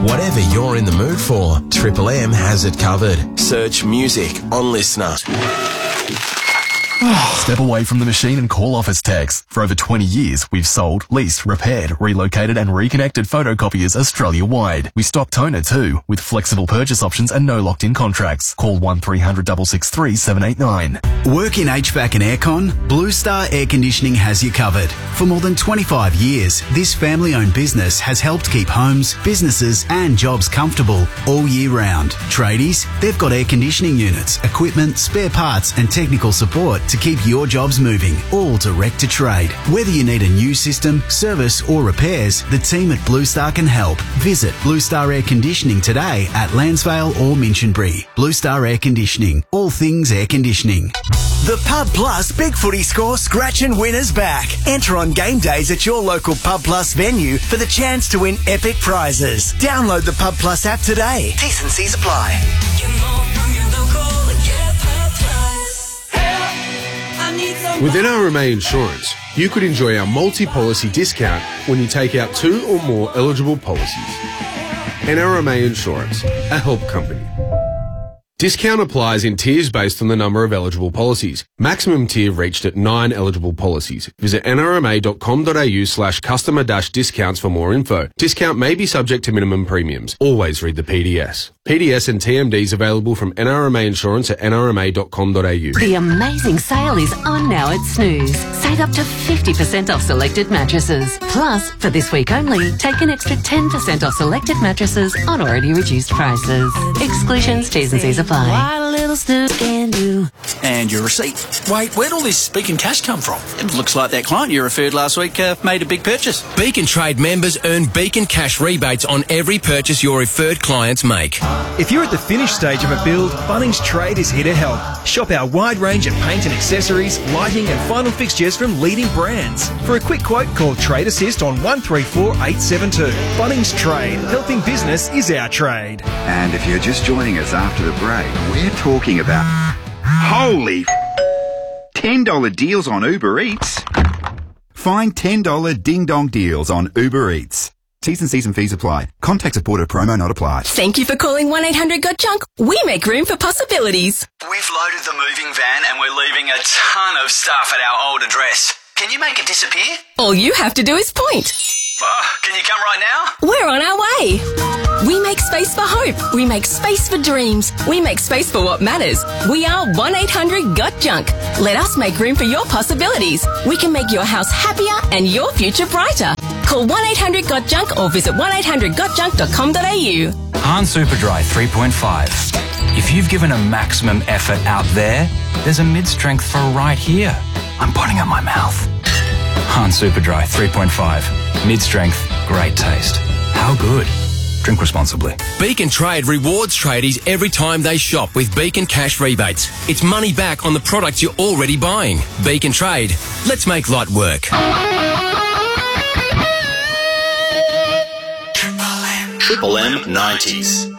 Whatever you're in the mood for, Triple M has it covered. Search music on Listener. Step away from the machine and call office techs. For over 20 years, we've sold, leased, repaired, relocated and reconnected photocopiers Australia-wide. We stock toner too, with flexible purchase options and no locked-in contracts. Call 1300 663 789. Work in HVAC and aircon? Blue Star Air Conditioning has you covered. For more than 25 years, this family-owned business has helped keep homes, businesses and jobs comfortable all year round. Tradies, they've got air conditioning units, equipment, spare parts and technical support to keep your jobs moving, all direct to trade. Whether you need a new system, service or repairs, the team at Blue Star can help. Visit Blue Star Air Conditioning today at Lansvale or Minchinbury. Blue Star Air Conditioning, all things air conditioning. The Pub Plus Big Footy Score Scratch and Winner's back. Enter on game days at your local Pub Plus venue for the chance to win epic prizes. Download the Pub Plus app today. T's and C's apply. With NRMA Insurance, you could enjoy our multi-policy discount when you take out 2 or more eligible policies. NRMA Insurance, a help company. Discount applies in tiers based on the number of eligible policies. Maximum tier reached at 9 eligible policies. Visit nrma.com.au/customer-discounts for more info. Discount may be subject to minimum premiums. Always read the PDS. PDS and TMDs available from NRMA Insurance at nrma.com.au. The amazing sale is on now at Snooze. Save up to 50% off selected mattresses. Plus, for this week only, take an extra 10% off selected mattresses on already reduced prices. Exclusions, T's and C's apply. What a little Snooze can do. And your receipt. Wait, where'd all this Beacon cash come from? It looks like that client you referred last week made a big purchase. Beacon Trade members earn Beacon cash rebates on every purchase your referred clients make. If you're at the finished stage of a build, Bunnings Trade is here to help. Shop our wide range of paint and accessories, lighting and final fixtures from leading brands. For a quick quote, call Trade Assist on 134 872. Bunnings Trade. Helping business is our trade. And if you're just joining us after the break, we're talking about holy $10 deals on Uber Eats. Find $10 ding-dong deals on Uber Eats. T's and C's and fees apply. Contact supported promo not applied. Thank you for calling 1-800-GOT-JUNK. We make room for possibilities. We've loaded the moving van and we're leaving a ton of stuff at our old address. Can you make it disappear? All you have to do is point. Can you come right now? We're on our way. We make space for hope. We make space for dreams. We make space for what matters. We are 1-800-GOT-JUNK. Let us make room for your possibilities. We can make your house happier and your future brighter. Call 1-800-GOT-JUNK or visit 1-800-GOTJUNK.com.au. Han Superdry 3.5. If you've given a maximum effort out there's a mid-strength for right here. I'm putting up my mouth. Han Superdry 3.5. Mid-strength, great taste. How good? Drink responsibly. Beacon Trade rewards tradies every time they shop with Beacon cash rebates. It's money back on the products you're already buying. Beacon Trade. Let's make light work. Triple M 90s.